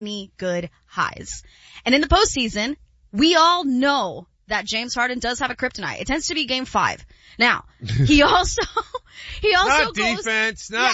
any good highs. And in the postseason, we all know that James Harden does have a kryptonite. It tends to be game 5. Now, he also not goes, defense, not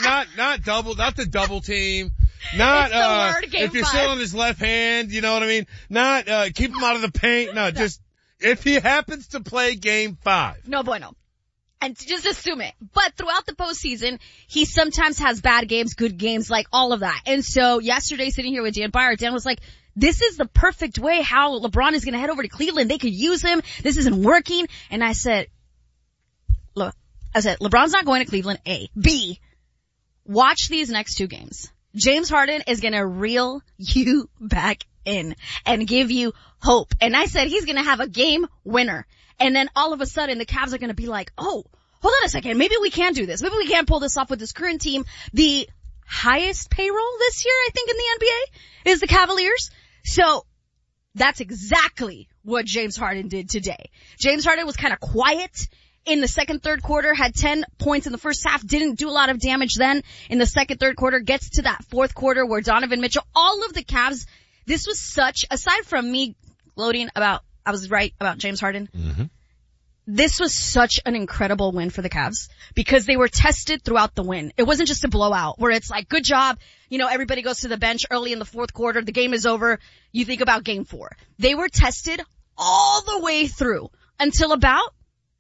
the double team, not, if you're 5. still on his left hand, you know what I mean? Not, keep him out of the paint. No, just, if he happens to play game 5. No bueno. And just assume it. But throughout the postseason, he sometimes has bad games, good games, like all of that. And so yesterday sitting here with Dan Byer, Dan was like, this is the perfect way how LeBron is going to head over to Cleveland. They could use him. This isn't working. And I said, look, LeBron's not going to Cleveland, A. B, watch these next 2 games. James Harden is going to reel you back in and give you hope. And I said he's going to have a game winner. And then all of a sudden the Cavs are going to be like, oh, hold on a second. Maybe we can do this. Maybe we can pull this off with this current team. The highest payroll this year, I think, in the NBA is the Cavaliers. So that's exactly what James Harden did today. James Harden was kind of quiet in the second, third quarter, had 10 points in the first half, didn't do a lot of damage then in the second, third quarter, gets to that fourth quarter where Donovan Mitchell, all of the Cavs, this was such, aside from me gloating about, I was right about James Harden, this was such an incredible win for the Cavs because they were tested throughout the win. It wasn't just a blowout where it's like, good job, you know, everybody goes to the bench early in the fourth quarter, the game is over, you think about game 4. They were tested all the way through until about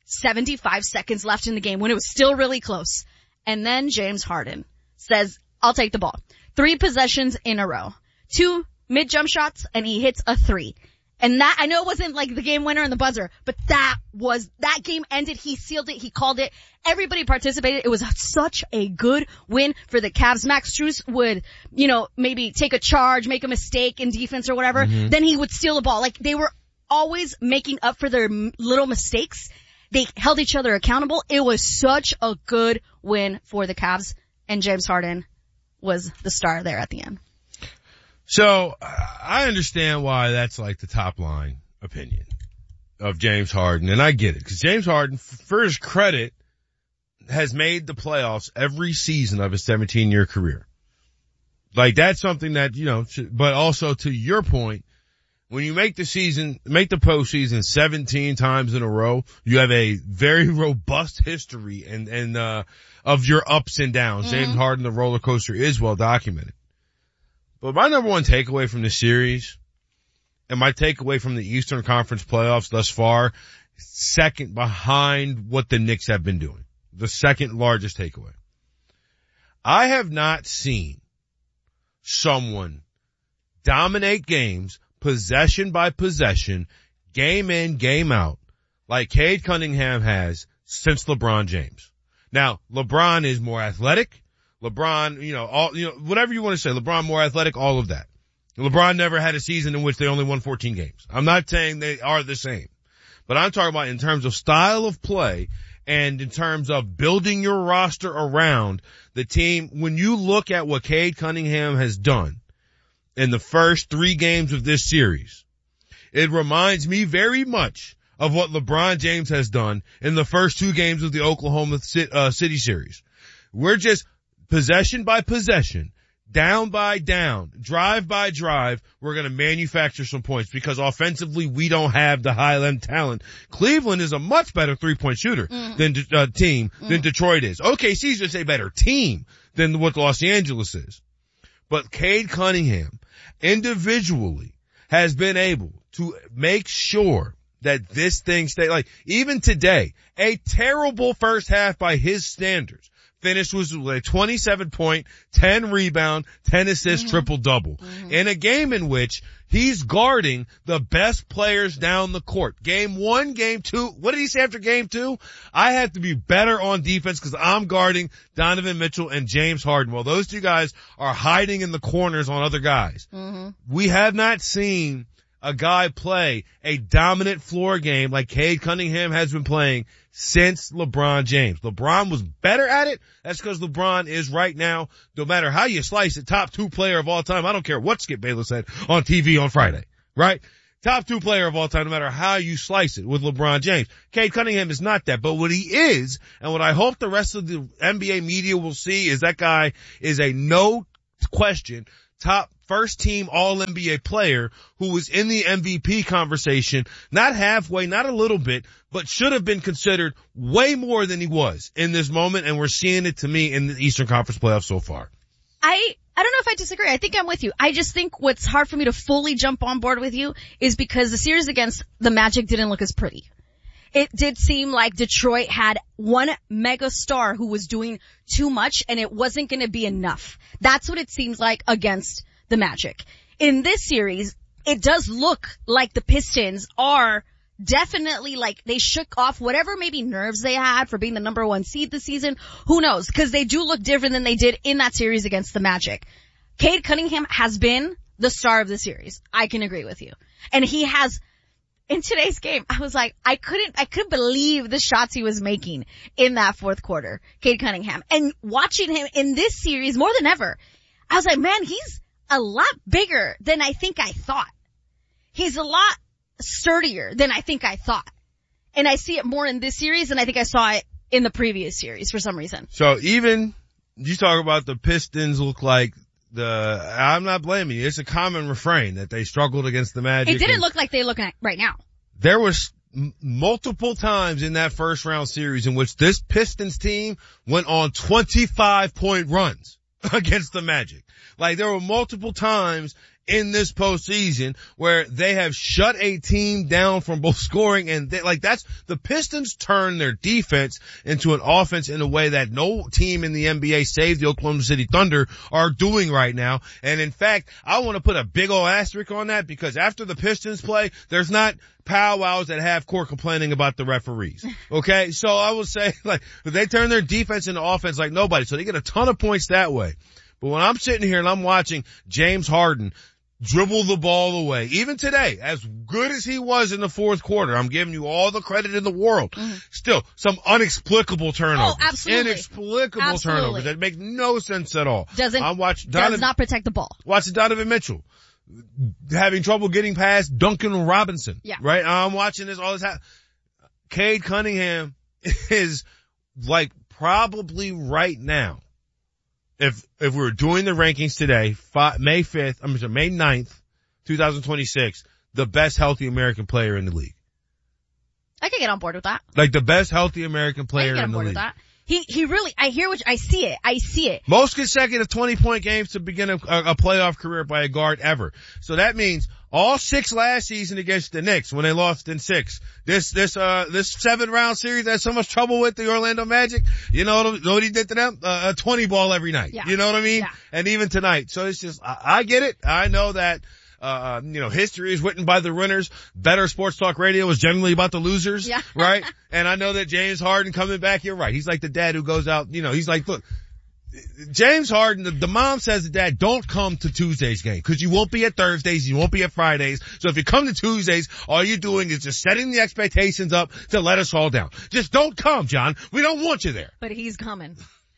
75 seconds left in the game when it was still really close. And then James Harden says, I'll take the ball. 3 possessions in a row. 2 mid-jump shots, and he hits a 3. And that, I know it wasn't like the game winner and the buzzer, but that game ended. He sealed it. He called it. Everybody participated. It was such a good win for the Cavs. Max Strus would, you know, maybe take a charge, make a mistake in defense or whatever. Then he would steal the ball. Like they were always making up for their little mistakes. They held each other accountable. It was such a good win for the Cavs, and James Harden was the star there at the end. So I understand why that's like the top line opinion of James Harden, and I get it because James Harden, for his credit, has made the playoffs every season of his 17-year career. Like that's something that, you know, but also to your point, when you make the postseason 17 times in a row, you have a very robust history and of your ups and downs. James Harden, the roller coaster is well documented. But my number one takeaway from this series, and my takeaway from the Eastern Conference playoffs thus far, second behind what the Knicks have been doing. The second largest takeaway. I have not seen someone dominate games possession by possession, game in, game out, like Cade Cunningham has since LeBron James. Now, LeBron is more athletic. LeBron, whatever you want to say, LeBron more athletic, all of that. LeBron never had a season in which they only won 14 games. I'm not saying they are the same, but I'm talking about in terms of style of play and in terms of building your roster around the team. When you look at what Cade Cunningham has done in the first 3 games of this series, it reminds me very much of what LeBron James has done in the first 2 games of the Oklahoma City series. We're just possession by possession, down by down, drive by drive, we're going to manufacture some points because offensively we don't have the high-end talent. Cleveland is a much better three-point shooter than than Detroit is. OKC's just a better team than what Los Angeles is. But Cade Cunningham individually has been able to make sure that this thing stay like even today, a terrible first half by his standards. Finished was a 27 point, 10 rebound, 10 assist, triple double in a game in which he's guarding the best players down the court. Game 1, game 2. What did he say after game 2? I have to be better on defense because I'm guarding Donovan Mitchell and James Harden. Well, those 2 guys are hiding in the corners on other guys. We have not seen a guy play a dominant floor game like Cade Cunningham has been playing since LeBron James. LeBron was better at it. That's because LeBron is right now, no matter how you slice it, top 2 player of all time. I don't care what Skip Bayless said on TV on Friday, right? Top 2 player of all time, no matter how you slice it with LeBron James. Cade Cunningham is not that, but what he is, and what I hope the rest of the NBA media will see is that guy is a no question top first team All-NBA player who was in the MVP conversation, not halfway, not a little bit, but should have been considered way more than he was in this moment, and we're seeing it to me in the Eastern Conference playoffs so far. I don't know if I disagree. I think I'm with you. I just think what's hard for me to fully jump on board with you is because the series against the Magic didn't look as pretty. It did seem like Detroit had one mega star who was doing too much and it wasn't going to be enough. That's what it seems like against the Magic. In this series, it does look like the Pistons are definitely like they shook off whatever maybe nerves they had for being the number 1 seed this season. Who knows? Because they do look different than they did in that series against the Magic. Cade Cunningham has been the star of the series. I can agree with you. And he has, in today's game, I was like, I couldn't believe the shots he was making in that fourth quarter, Cade Cunningham. And watching him in this series more than ever, I was like, man, he's a lot bigger than I think I thought. He's a lot sturdier than I think I thought. And I see it more in this series than I think I saw it in the previous series for some reason. So even, you talk about the Pistons look like I'm not blaming you. It's a common refrain that they struggled against the Magic. It didn't look like they look right now. There was multiple times in that first round series in which this Pistons team went on 25-point runs against the Magic. Like there were multiple times in this postseason where they have shut a team down from both scoring and the Pistons turn their defense into an offense in a way that no team in the NBA save the Oklahoma City Thunder are doing right now. And in fact, I want to put a big old asterisk on that because after the Pistons play, there's not powwows at half court complaining about the referees. Okay. So I will say they turn their defense into offense like nobody. So they get a ton of points that way. But when I'm sitting here and I'm watching James Harden dribble the ball away, even today, as good as he was in the fourth quarter, I'm giving you all the credit in the world. Still, some inexplicable turnovers. Oh, absolutely. Inexplicable turnovers that make no sense at all. Does not protect the ball. Watching Donovan Mitchell having trouble getting past Duncan Robinson. Yeah. Right? I'm watching this all this happen. Cade Cunningham is probably right now, if we were doing the rankings today, May 9th, 2026, the best healthy American player in the league. I can get on board with that. Like the best healthy American player in the league. With that. He really, I see it. Most consecutive 20-point games to begin a playoff career by a guard ever. So that means all 6 last season against the Knicks when they lost in 6. This 7-round series they had so much trouble with the Orlando Magic. You know what he did to them? A 20 ball every night. Yeah. You know what I mean? Yeah. And even tonight. So it's just, I get it. I know that, history is written by the winners. Better Sports Talk Radio is generally about the losers. Yeah. Right? And I know that James Harden coming back, you're right. He's like the dad who goes out, he's like, look, James Harden, the mom says to dad, don't come to Tuesday's game because you won't be at Thursdays, you won't be at Fridays. So if you come to Tuesdays, all you're doing is just setting the expectations up to let us all down. Just don't come, John. We don't want you there. But he's coming,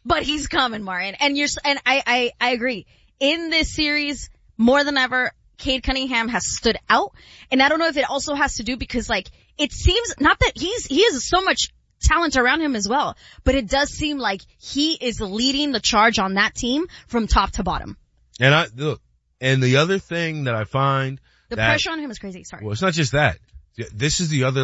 Martin. And I agree. In this series, more than ever, Cade Cunningham has stood out. And I don't know if it also has to do because it seems not that he has so much talent around him as well, but it does seem like he is leading the charge on that team from top to bottom. And the other thing that I find the pressure on him is crazy. Sorry. Well, it's not just that. This is the other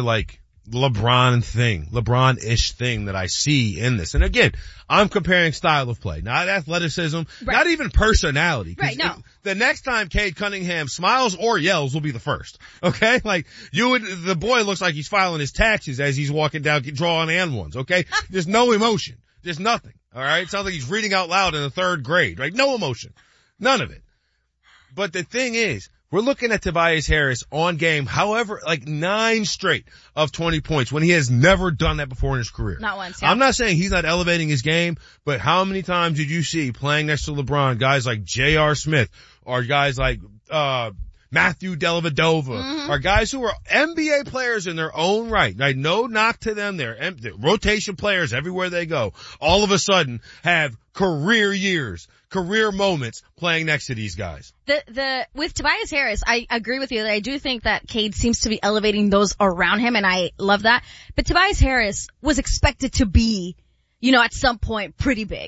LeBron-ish thing that I see in this. And again, I'm comparing style of play, not athleticism, not even personality. Right, no. The next time Cade Cunningham smiles or yells will be the first. Okay? The boy looks like he's filing his taxes as he's walking down, drawing and ones. Okay? There's no emotion. There's nothing. All right? It sounds like he's reading out loud in the 3rd grade, right? No emotion. None of it. But the thing is, we're looking at Tobias Harris on game, however, 9 straight of 20 points when he has never done that before in his career. Not once. Yeah. I'm not saying he's not elevating his game, but how many times did you see playing next to LeBron guys like J.R. Smith or guys like, Matthew Dellavedova are guys who are NBA players in their own right. No knock to them. They're rotation players everywhere they go. All of a sudden have career years, career moments playing next to these guys. With Tobias Harris, I agree with you that I do think that Cade seems to be elevating those around him, and I love that. But Tobias Harris was expected to be, at some point pretty big.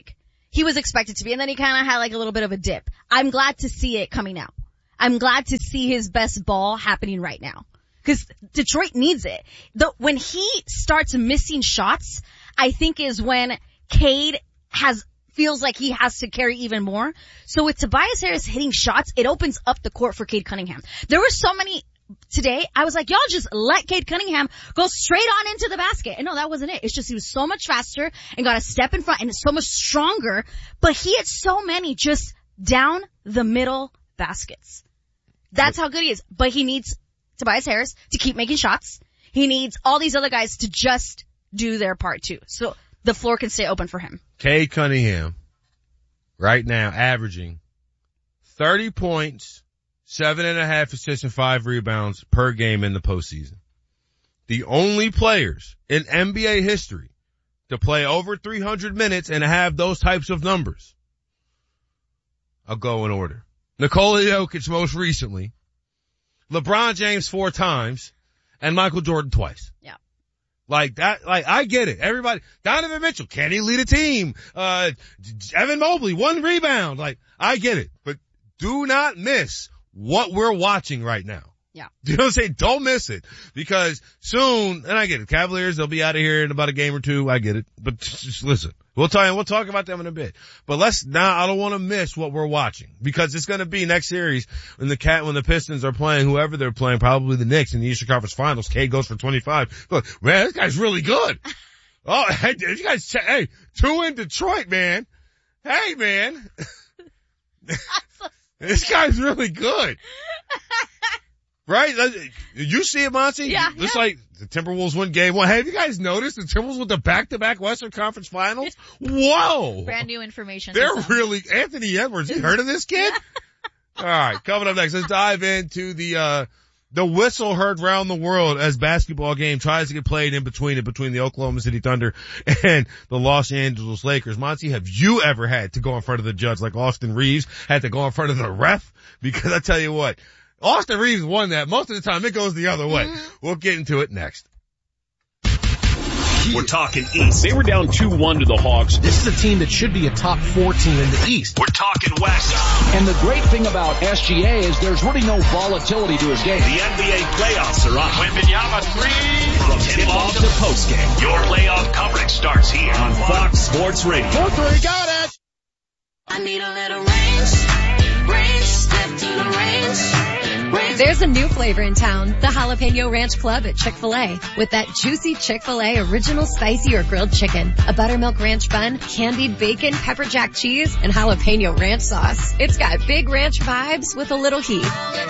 he was expected to be. And then he kind of had like a little bit of a dip. I'm glad to see it coming out. I'm glad to see his best ball happening right now. Cause Detroit needs it. When he starts missing shots, I think is when Cade feels like he has to carry even more. So with Tobias Harris hitting shots, it opens up the court for Cade Cunningham. There were so many today, I was like, y'all just let Cade Cunningham go straight on into the basket. And no, that wasn't it. It's just he was so much faster and got a step in front and so much stronger, but he hit so many just down the middle baskets. That's how good he is. But he needs Tobias Harris to keep making shots. He needs all these other guys to just do their part too. So the floor can stay open for him. Cade Cunningham, right now, averaging 30 points, 7.5 assists and 5 rebounds per game in the postseason. The only players in NBA history to play over 300 minutes and have those types of numbers. I'll go in order. Nikola Jokic most recently, LeBron James 4 times, and Michael Jordan twice. Yeah. Like that, I get it. Everybody, Donovan Mitchell, can he lead a team? Evan Mobley, 1 rebound. Like, I get it. But do not miss what we're watching right now. Yeah. You know what I'm saying? Don't miss it. Because soon, and I get it, Cavaliers, they'll be out of here in about a game or two. I get it. But just listen. We'll talk about them in a bit. But I don't want to miss what we're watching. Because it's gonna be next series when the Pistons are playing whoever they're playing, probably the Knicks in the Eastern Conference Finals. Cade goes for 25. Look, man, this guy's really good. Oh, hey, you guys, hey, 2 in Detroit, man. Hey, man. This guy's really good. Right? You see it, Monty? Yeah. Just like the Timberwolves win game 1. Have you guys noticed the Timberwolves with the back-to-back Western Conference Finals? Whoa! Brand new information. They're really, Anthony Edwards, you heard of this kid? All right, coming up next, let's dive into the whistle heard round the world as basketball game tries to get played in between the Oklahoma City Thunder and the Los Angeles Lakers. Monty, have you ever had to go in front of the judge like Austin Reeves had to go in front of the ref? Because I tell you what, Austin Reeves won that. Most of the time it goes the other way. We'll get into it next. We're talking East. They were down 2-1 to the Hawks. This is a team that should be a top 4 team in the East. We're talking West. And the great thing about SGA is there's really no volatility to his game. The NBA playoffs are on. Wembanyama 3. From tip-off to postgame, your playoff coverage starts here on Fox Sports Radio. 4-3, got it! I need a little range, step to the range. There's a new flavor in town, the Jalapeno Ranch Club at Chick-fil-A. With that juicy Chick-fil-A original spicy or grilled chicken, a buttermilk ranch bun, candied bacon, pepper jack cheese, and jalapeno ranch sauce. It's got big ranch vibes with a little heat.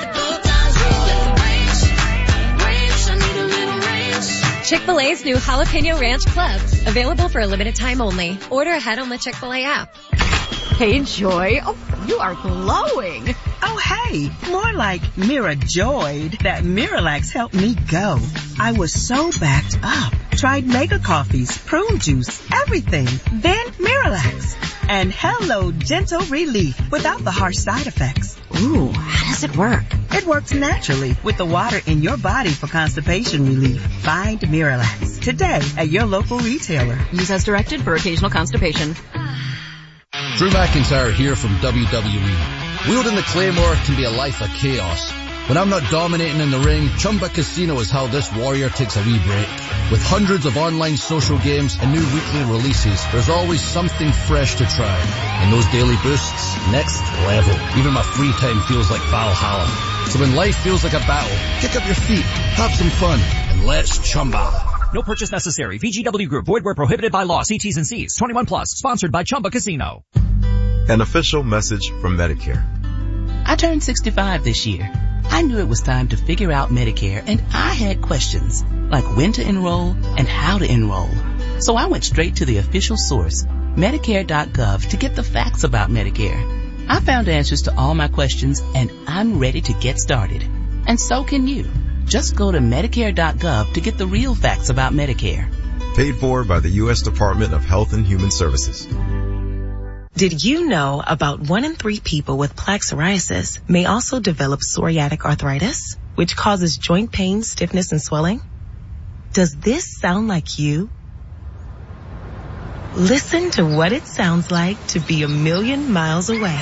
Chick-fil-A's new Jalapeno Ranch Club. Available for a limited time only. Order ahead on the Chick-fil-A app. Hey, Joy. Oh, you are glowing. Oh, hey. More like Mira joyed that Miralax helped me go. I was so backed up. Tried mega coffees, prune juice, everything. Then Miralax. And hello, gentle relief without the harsh side effects. Ooh, how does it work? It works naturally with the water in your body for constipation relief. Find Miralax today at your local retailer. Use as directed for occasional constipation. Drew McIntyre here from WWE. Wielding the Claymore can be a life of chaos. When I'm not dominating in the ring, Chumba Casino is how this warrior takes a wee break. With hundreds of online social games and new weekly releases, there's always something fresh to try. And those daily boosts, next level. Even my free time feels like Valhalla. So when life feels like a battle, kick up your feet, have some fun, and let's Chumba. No purchase necessary. VGW Group. Void where prohibited by law. See T's and C's. 21 plus. Sponsored by Chumba Casino. An official message from Medicare. I turned 65 this year. I knew it was time to figure out Medicare, and I had questions like when to enroll and how to enroll. So I went straight to the official source, Medicare.gov, to get the facts about Medicare. I found answers to all my questions, and I'm ready to get started. And so can you. Just go to Medicare.gov to get the real facts about Medicare. Paid for by the U.S. Department of Health and Human Services. Did you know about 1 in 3 people with plaque psoriasis may also develop psoriatic arthritis, which causes joint pain, stiffness, and swelling? Does this sound like you? Listen to what it sounds like to be a million miles away.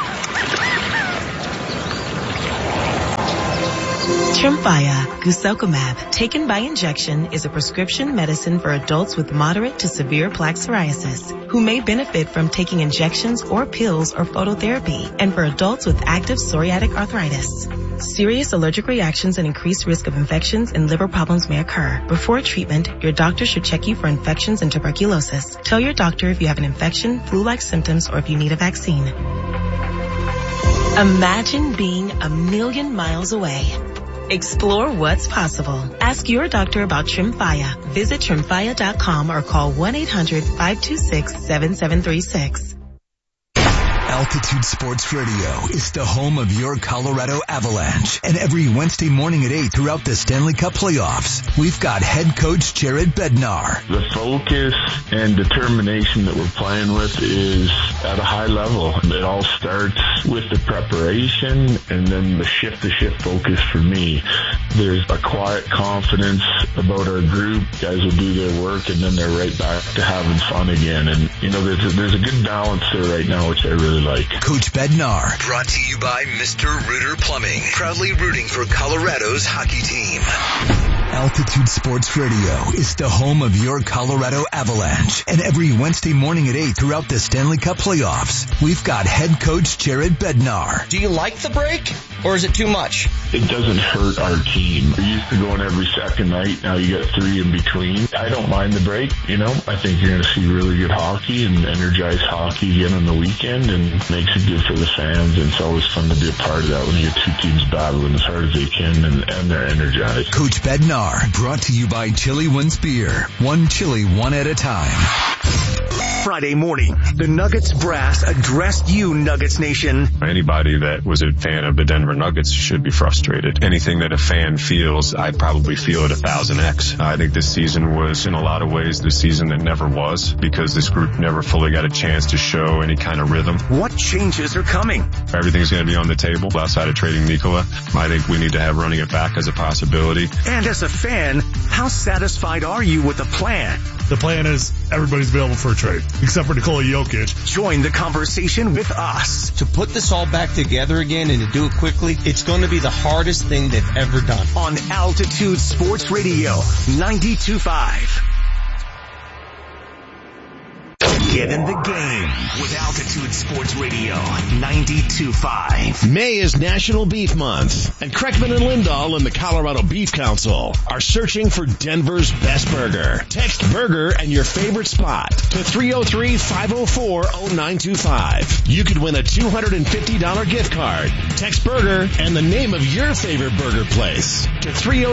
Tremfya guselkumab, taken by injection, is a prescription medicine for adults with moderate to severe plaque psoriasis who may benefit from taking injections or pills or phototherapy, and for adults with active psoriatic arthritis. Serious allergic reactions and increased risk of infections and liver problems may occur. Before treatment, your doctor should check you for infections and tuberculosis. Tell your doctor if you have an infection, flu-like symptoms, or if you need a vaccine. Imagine being a million miles away. Explore what's possible. Ask your doctor about Tremfya. Visit Tremfya.com or call 1-800-526-7736. Altitude Sports Radio is the home of your Colorado Avalanche. And every Wednesday morning at 8 throughout the Stanley Cup playoffs, we've got head coach Jared Bednar. The focus and determination that we're playing with is at a high level. It all starts with the preparation and then the shift-to-shift focus for me. There's a quiet confidence about our group. Guys will do their work and then they're right back to having fun again. And, you know, there's a good balance there right now, which I really like. Coach Bednar, brought to you by Mr. Rooter Plumbing, proudly rooting for Colorado's hockey team. Altitude Sports Radio is the home of your Colorado Avalanche. And every Wednesday morning at 8 throughout the Stanley Cup playoffs, we've got head coach Jared Bednar. Do you like the break, or is it too much? It doesn't hurt our team. We used to go in every second night. Now you got 3 in between. I don't mind the break, you know. I think you're going to see really good hockey and energized hockey again on the weekend, and makes it good for the fans. And it's always fun to be a part of that when you get two teams battling as hard as they can and they're energized. Coach Bednar, brought to you by Chili Wins Beer. One chili, one at a time. Friday morning, the Nuggets brass addressed you, Nuggets Nation. Anybody that was a fan of the Denver Nuggets should be frustrated. Anything that a fan feels, I'd probably feel it 1,000x. I think this season was, in a lot of ways, the season that never was, because this group never fully got a chance to show any kind of rhythm. What changes are coming? Everything's going to be on the table outside of trading Nikola. I think we need to have running it back as a possibility. And as a fan, how satisfied are you with the plan? The plan is everybody's available for a trade, except for Nikola Jokic. Join the conversation with us. To put this all back together again and to do it quickly, it's going to be the hardest thing they've ever done. On Altitude Sports Radio, 92.5. Get in the game with Altitude Sports Radio 92.5. May is National Beef Month, and Kreckman and Lindahl and the Colorado Beef Council are searching for Denver's best burger. Text burger and your favorite spot to 303-504-0925. You could win a $250 gift card. Text burger and the name of your favorite burger place to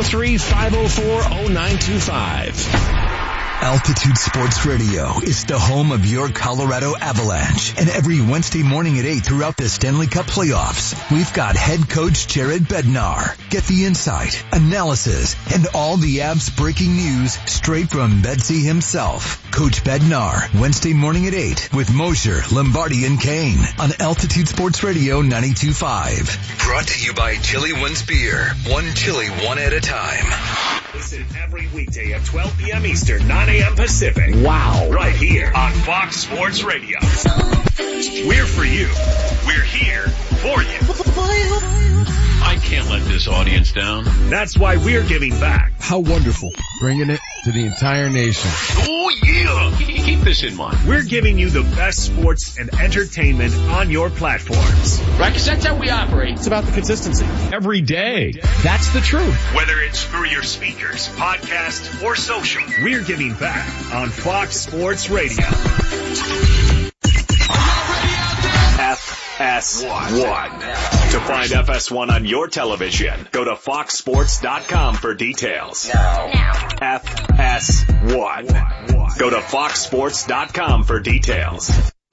303-504-0925. Altitude Sports Radio is the home of your Colorado Avalanche. And every Wednesday morning at 8 throughout the Stanley Cup playoffs, we've got head coach Jared Bednar. Get the insight, analysis, and all the Avs breaking news straight from Bedsy himself. Coach Bednar, Wednesday morning at 8 with Mosher, Lombardi, and Kane on Altitude Sports Radio 92.5. Brought to you by Chili Wins Beer. One chili, one at a time. Listen every weekday at 12 p.m. Eastern, 9 a.m. Pacific. Wow. Right here on Fox Sports Radio. We're for you. We're here for you. I can't let this audience down. That's why we're giving back. How wonderful. Bringing it to the entire nation. Oh, yeah. Keep this in mind. We're giving you the best sports and entertainment on your platforms. Right, because that's how we operate. It's about the consistency. Every day. That's the truth. Whether it's through your speakers, podcast, or social, we're giving back on Fox Sports Radio. FS1. To find FS1 on your television, go to foxsports.com for details. Now. FS1. Go to foxsports.com for details.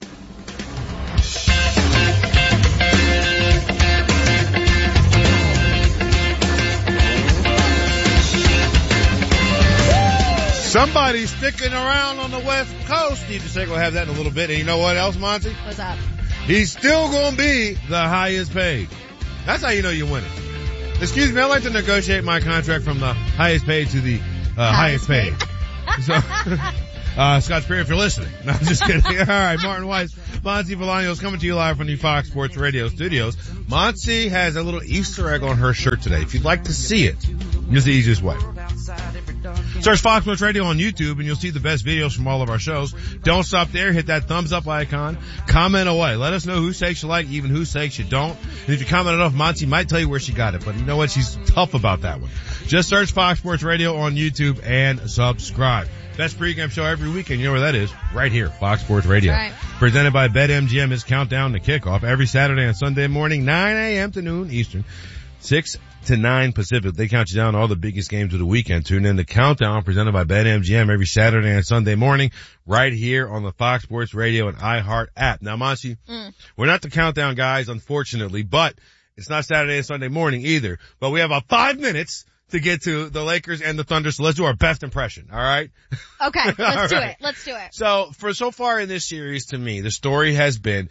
Somebody's sticking around on the West Coast. Steve DeSantis will have that in a little bit. And you know what else, Monty? What's up? He's still going to be the highest paid. That's how you know you're winning. Excuse me, I'd like to negotiate my contract from the highest paid to the highest paid. So, Scott Spear, if you're listening. No, I'm just kidding. All right, Martin Weiss, Monty Bolaños coming to you live from the Fox Sports Radio studios. Monty has a little Easter egg on her shirt today. If you'd like to see it, here's the easiest way. Search Fox Sports Radio on YouTube and you'll see the best videos from all of our shows. Don't stop there. Hit that thumbs up icon. Comment away. Let us know whose takes you like, even whose takes you don't. And if you comment enough, Monty might tell you where she got it. But you know what? She's tough about that one. Just search Fox Sports Radio on YouTube and subscribe. Best pregame show every weekend. You know where that is? Right here, Fox Sports Radio. Right. Presented by BetMGM is Countdown to Kickoff every Saturday and Sunday morning, 9 a.m. to noon Eastern, 6 to 9 Pacific. They count you down all the biggest games of the weekend. Tune in to Countdown presented by BetMGM every Saturday and Sunday morning right here on the Fox Sports Radio and iHeart app. Now, Monty, we're not the Countdown guys, unfortunately, but it's not Saturday and Sunday morning either. But we have about 5 minutes to get to the Lakers and the Thunder, so let's do our best impression, all right? Okay, let's do it. Let's do it. So far in this series, to me, the story has been,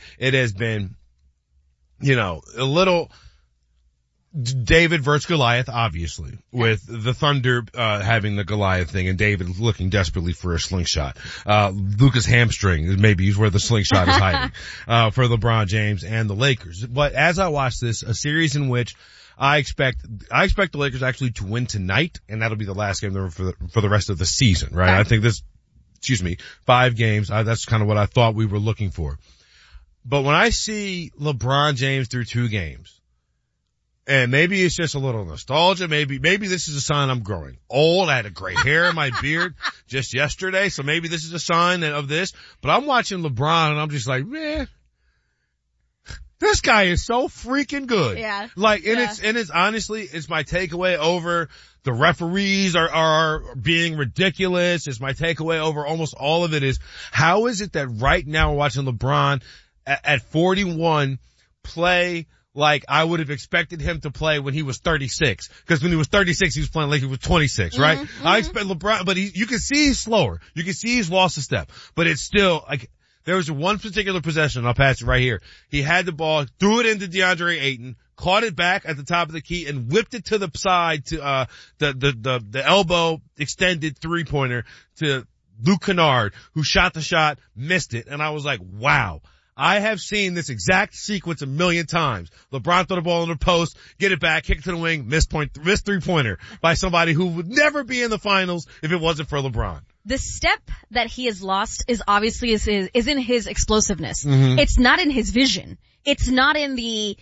you know, a little David versus Goliath, obviously, with the Thunder having the Goliath thing and David looking desperately for a slingshot. Luka's hamstring, maybe he's where the slingshot is hiding, for LeBron James and the Lakers. But as I watch this, a series in which I expect the Lakers actually to win tonight, and that'll be the last game for the rest of the season, right? I think 5 games, that's kind of what I thought we were looking for. But when I see LeBron James through 2 games, and maybe it's just a little nostalgia, maybe this is a sign I'm growing old. I had a gray hair in my beard just yesterday, so maybe this is a sign of this. But I'm watching LeBron and I'm just like, man, this guy is so freaking good. Yeah. It's honestly, it's my takeaway over the referees are being ridiculous. It's my takeaway over almost all of it is, how is it that right now we're watching LeBron at 41 play like I would have expected him to play when he was 36. Because when he was 36, he was playing like he was 26, right? Mm-hmm. I expect LeBron, but you can see he's slower. You can see he's lost a step. But it's still, like, there was one particular possession, I'll pass it right here. He had the ball, threw it into DeAndre Ayton, caught it back at the top of the key, and whipped it to the side to the elbow extended 3-pointer to Luke Kennard, who shot the shot, missed it, and I was like, wow. I have seen this exact sequence a million times. LeBron throw the ball in the post, get it back, kick it to the wing, missed 3-pointer by somebody who would never be in the finals if it wasn't for LeBron. The step that he has lost is obviously is in his explosiveness. Mm-hmm. It's not in his vision. It's not in the,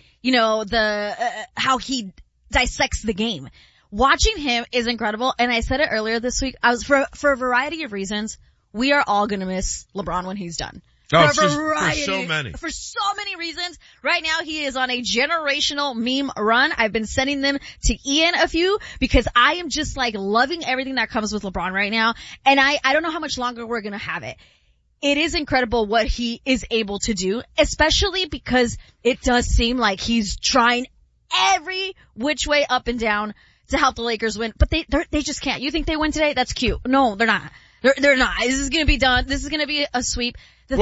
how he dissects the game. Watching him is incredible. And I said it earlier this week. for a variety of reasons, we are all going to miss LeBron when he's done. For so many reasons. Right now he is on a generational meme run. I've been sending them to Ian a few because I am just like loving everything that comes with LeBron right now. And I don't know how much longer we're going to have it. It is incredible what he is able to do, especially because it does seem like he's trying every which way up and down to help the Lakers win, but they just can't. You think they win today? That's cute. No, they're not. They're not. This is going to be done. This is going to be a sweep.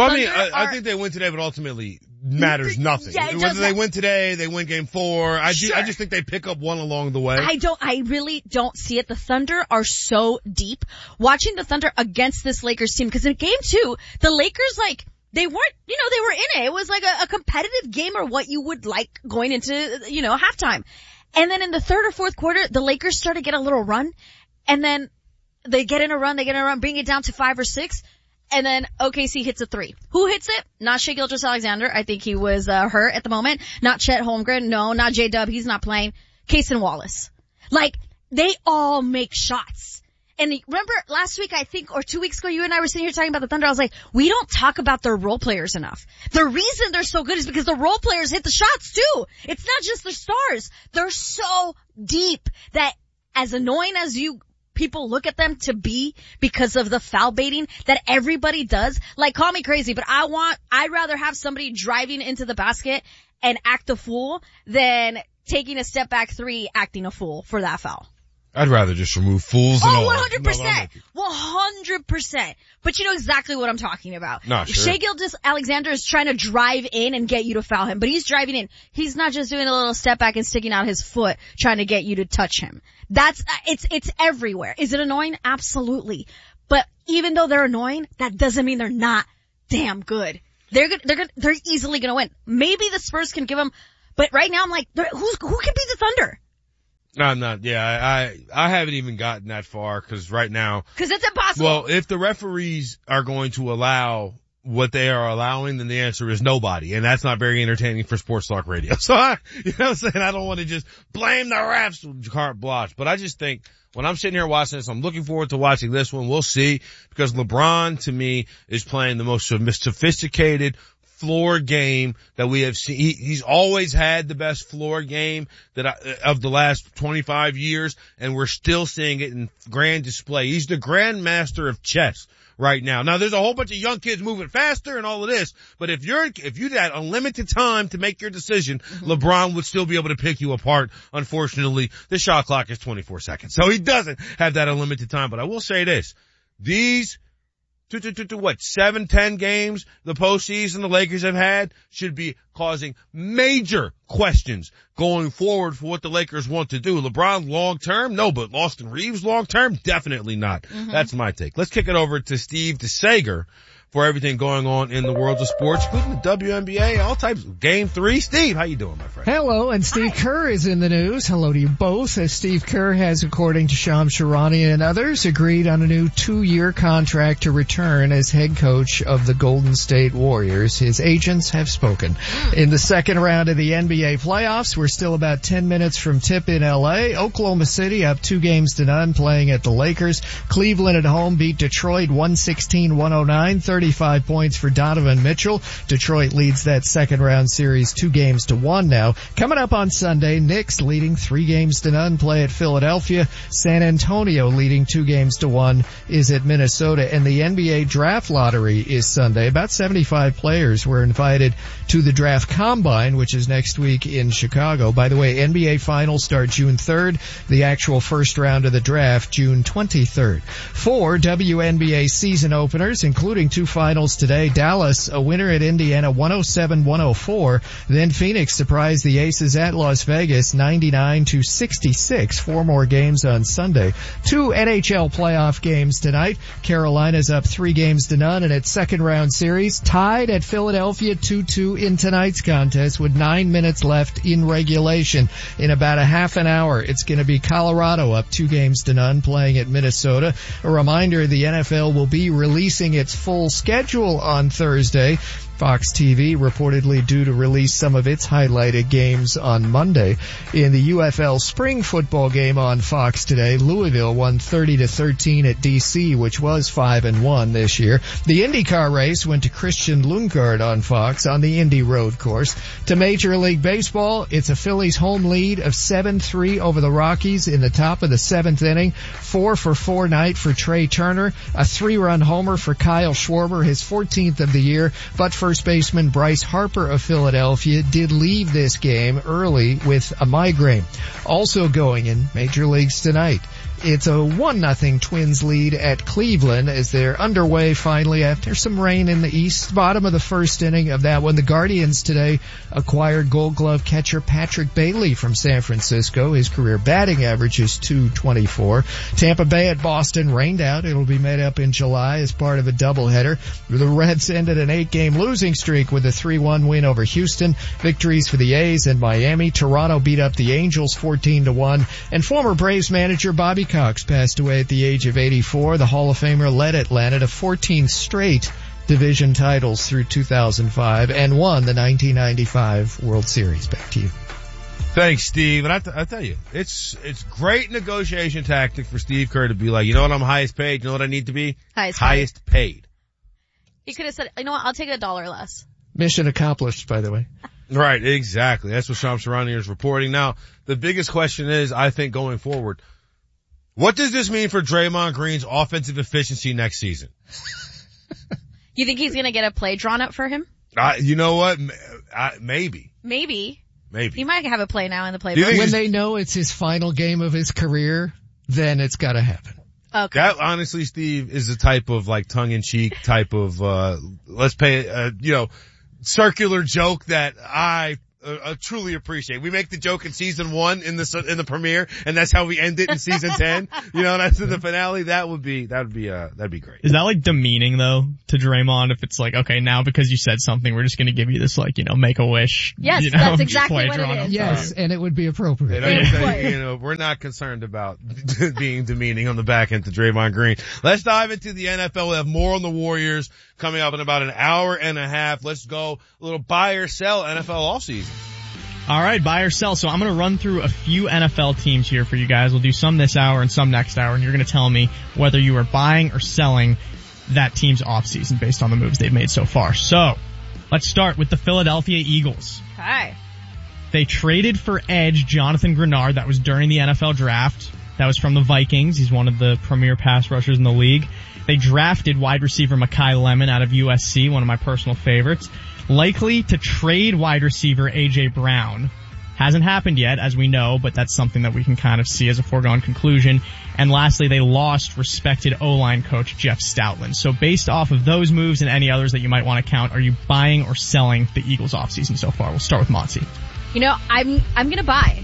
I think they win today, but ultimately matters nothing. Yeah, whether they win today, they win game 4. I just think they pick up one along the way. I really don't see it. The Thunder are so deep. Watching the Thunder against this Lakers team, because in game 2, the Lakers, they weren't, they were in it. It was like a competitive game or what you would like going into, halftime. And then in the third or fourth quarter, the Lakers started to get a little run, and then they get in a run, bring it down to 5 or 6. And then OKC hits a 3. Who hits it? Not Shai Gilgeous-Alexander. I think he was hurt at the moment. Not Chet Holmgren. No, not J-Dub. He's not playing. Cason Wallace. They all make shots. And remember last week, I think, or 2 weeks ago, you and I were sitting here talking about the Thunder. I was like, we don't talk about their role players enough. The reason they're so good is because the role players hit the shots too. It's not just the stars. They're so deep that as annoying as people look at them to be because of the foul baiting that everybody does. Call me crazy, but I'd rather have somebody driving into the basket and act a fool than taking a step back 3 acting a fool for that foul. I'd rather just remove fools and all. 100%. 100%. But you know exactly what I'm talking about. No, sure. Shai Gilgeous-Alexander is trying to drive in and get you to foul him, but he's driving in. He's not just doing a little step back and sticking out his foot trying to get you to touch him. It's everywhere. Is it annoying? Absolutely. But even though they're annoying, that doesn't mean they're not damn good. They're easily gonna win. Maybe the Spurs can give them, but right now I'm like, who can beat the Thunder? No, I'm not. Yeah, I haven't even gotten that far because right now. Because it's impossible. Well, if the referees are going to allow what they are allowing, then the answer is nobody. And that's not very entertaining for sports talk radio. So you know what I'm saying? I don't want to just blame the refs with carte blanche. But I just think when I'm sitting here watching this, I'm looking forward to watching this one. We'll see, because LeBron to me is playing the most sophisticated floor game that we have seen. He's always had the best floor game of the last 25 years, and we're still seeing it in grand display. He's the grandmaster of chess right now. Now there's a whole bunch of young kids moving faster and all of this, but if you had unlimited time to make your decision, LeBron would still be able to pick you apart. Unfortunately, the shot clock is 24 seconds. So he doesn't have that unlimited time, but I will say this. These 7-10 games the postseason the Lakers have had should be causing major questions going forward for what the Lakers want to do. LeBron long term? No, but Austin Reeves long term? Definitely not. That's my take. Let's kick it over to Steve DeSager for everything going on in the world of sports, including the WNBA, all types of Game 3. Steve, how you doing, my friend? Hello, and Steve Kerr is in the news. Hello to you both, as Steve Kerr has, according to Shams Charania and others, agreed on a new 2-year contract to return as head coach of the Golden State Warriors. His agents have spoken. In the second round of the NBA playoffs, we're still about 10 minutes from tip in LA. Oklahoma City up 2-0 playing at the Lakers. Cleveland at home beat Detroit 116-109. 35 points for Donovan Mitchell. Detroit leads that second round series 2-1 now. Coming up on Sunday, Knicks leading 3-0 play at Philadelphia. San Antonio leading 2-1 is at Minnesota. And the NBA draft lottery is Sunday. About 75 players were invited to the draft combine, which is next week in Chicago. By the way, NBA finals start June 3rd. The actual first round of the draft, June 23rd. 4 WNBA season openers, including 2 finals today. Dallas, a winner at Indiana, 107-104. Then Phoenix surprised the Aces at Las Vegas, 99-66. 4 more games on Sunday. 2 NHL playoff games tonight. Carolina's up 3-0, and its second round series tied at Philadelphia 2-2 in tonight's contest with 9 minutes left in regulation. In about a half an hour, it's going to be Colorado up 2-0 playing at Minnesota. A reminder, the NFL will be releasing its full schedule on Thursday. Fox TV reportedly due to release some of its highlighted games on Monday. In the UFL spring football game on Fox today, Louisville won 30-13 at DC, which was 5-1 this year. The IndyCar race went to Christian Lundgaard on Fox on the Indy Road course. To Major League Baseball, it's a Phillies home lead of 7-3 over the Rockies in the top of the 7th inning. 4-for-4 night for Trey Turner. A 3-run homer for Kyle Schwarber, his 14th of the year. But first baseman Bryce Harper of Philadelphia did leave this game early with a migraine. Also going in Major Leagues tonight, it's a 1-0 Twins lead at Cleveland as they're underway finally after some rain in the east. Bottom of the first inning of that one. The Guardians today acquired Gold Glove catcher Patrick Bailey from San Francisco. His career batting average is .224. Tampa Bay at Boston rained out. It'll be made up in July as part of a doubleheader. The Reds ended an 8-game losing streak with a 3-1 win over Houston. Victories for the A's and Miami. Toronto beat up the Angels 14-1. And former Braves manager Bobby Cox passed away at the age of 84. The Hall of Famer led Atlanta to 14 straight division titles through 2005 and won the 1995 World Series. Back to you. Thanks, Steve. And I tell you, it's great negotiation tactic for Steve Kerr to be like, you know what, I'm highest paid. You know what I need to be? Highest paid. He could have said, you know what, I'll take $1 less. Mission accomplished, by the way. Right, exactly. That's what Shams Charania is reporting. Now, the biggest question is, I think, going forward, what does this mean for Draymond Green's offensive efficiency next season? You think he's going to get a play drawn up for him? You know what? Maybe. Maybe. Maybe. He might have a play now in the playbook. When they know it's his final game of his career, then it's got to happen. Okay. That honestly, Steve, is the type of like tongue-in-cheek type of, let's pay, circular joke that I truly appreciate. We make the joke in season 1 in the premiere, and that's how we end it in season 10. You know, that's in the finale. That'd be great. Is that like demeaning though to Draymond if it's like, okay, now because you said something, we're just going to give you this like, make a wish. Yes, you know, that's exactly what it is. Yes, and it would be appropriate. We're not concerned about being demeaning on the back end to Draymond Green. Let's dive into the NFL. We have more on the Warriors coming up in about an hour and a half. Let's go a little buy or sell NFL offseason. All right, buy or sell. So I'm going to run through a few NFL teams here for you guys. We'll do some this hour and some next hour, and you're going to tell me whether you are buying or selling that team's offseason based on the moves they've made so far. So let's start with the Philadelphia Eagles. Okay. They traded for edge Jonathan Grenard. That was during the NFL draft. That was from the Vikings. He's one of the premier pass rushers in the league. They drafted wide receiver Mekhi Lemon out of USC, one of my personal favorites. Likely to trade wide receiver A.J. Brown. Hasn't happened yet, as we know, but that's something that we can kind of see as a foregone conclusion. And lastly, they lost respected O-line coach Jeff Stoutland. So based off of those moves and any others that you might want to count, are you buying or selling the Eagles offseason so far? We'll start with Monty. I'm gonna buy.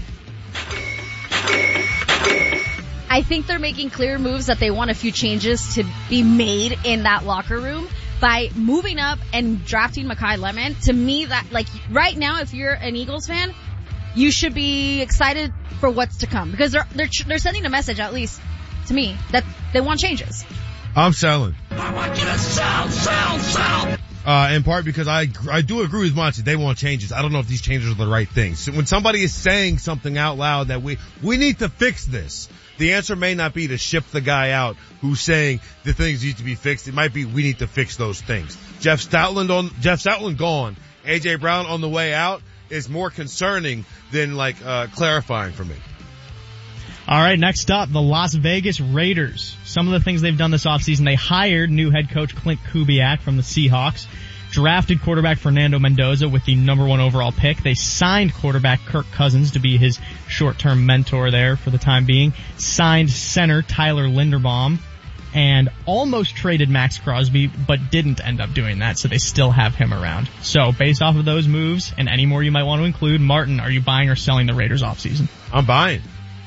I think they're making clear moves that they want a few changes to be made in that locker room. By moving up and drafting Mekhi Lemon, to me that, like, right now, if you're an Eagles fan, you should be excited for what's to come. Because they're sending a message, at least to me, that they want changes. I'm selling. I want you to sell. In part because I do agree with Monty. They want changes. I don't know if these changes are the right things. So when somebody is saying something out loud that we need to fix this, the answer may not be to ship the guy out who's saying the things need to be fixed. It might be we need to fix those things. Jeff Stoutland gone. A.J. Brown on the way out is more concerning than clarifying for me. All right, next up, the Las Vegas Raiders. Some of the things they've done this offseason, they hired new head coach Clint Kubiak from the Seahawks, drafted quarterback Fernando Mendoza with the number 1 overall pick. They signed quarterback Kirk Cousins to be his short-term mentor there for the time being, signed center Tyler Linderbaum, and almost traded Max Crosby, but didn't end up doing that, so they still have him around. So based off of those moves, and any more you might want to include, Martin, are you buying or selling the Raiders offseason? I'm buying.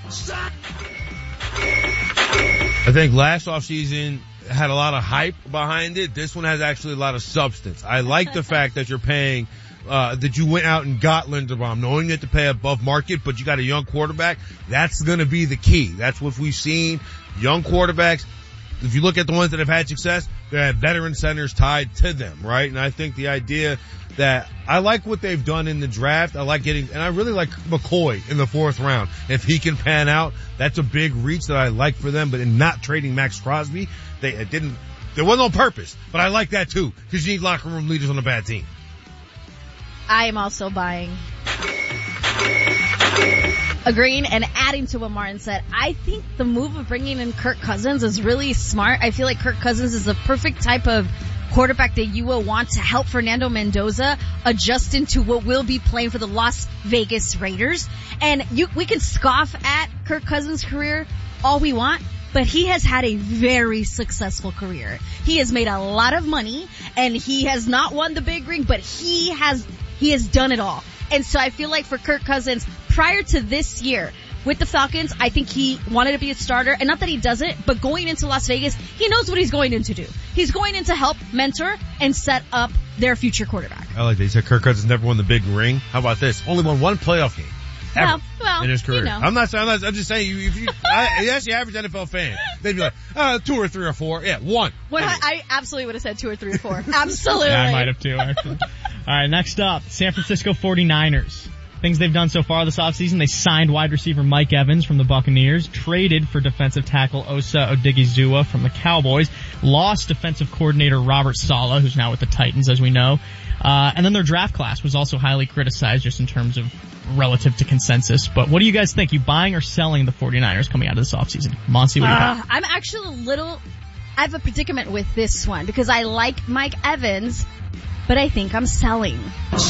I think last offseason had a lot of hype behind it. This one has actually a lot of substance. I like the fact that you're paying, that you went out and got Linderbaum, knowing you have to pay above market, but you got a young quarterback. That's going to be the key. That's what we've seen. Young quarterbacks, if you look at the ones that have had success, they have veteran centers tied to them, right? And I think the idea that I like what they've done in the draft. I really like McCoy in the 4th round. If he can pan out, that's a big reach that I like for them. But in not trading Max Crosby, it wasn't on purpose. But I like that too, because you need locker room leaders on a bad team. I am also buying. Agreeing and adding to what Martin said, I think the move of bringing in Kirk Cousins is really smart. I feel like Kirk Cousins is the perfect type of quarterback that you will want to help Fernando Mendoza adjust into what will be playing for the Las Vegas Raiders. And we can scoff at Kirk Cousins' career all we want, but he has had a very successful career. He has made a lot of money, and he has not won the big ring, but he has done it all. And so I feel like for Kirk Cousins, prior to this year with the Falcons, I think he wanted to be a starter. And not that he doesn't, but going into Las Vegas, he knows what he's going in to do. He's going in to help mentor and set up their future quarterback. I like that. You said Kirk Cousins never won the big ring. How about this? Only won 1 playoff game ever in his career. I'm just saying, if you ask the average NFL fan, they'd be like, 2 or 3 or 4. Yeah, 1. I absolutely would have said 2 or 3 or 4. Absolutely. Yeah, I might have too, actually. All right, next up, San Francisco 49ers. Things they've done so far this offseason, they signed wide receiver Mike Evans from the Buccaneers, traded for defensive tackle Osa Odigizua from the Cowboys, lost defensive coordinator Robert Saleh, who's now with the Titans, as we know. And then their draft class was also highly criticized just in terms of relative to consensus. But what do you guys think? You buying or selling the 49ers coming out of this offseason? Monty, what do you got? I'm actually I have a predicament with this one because I like Mike Evans, but I think I'm selling.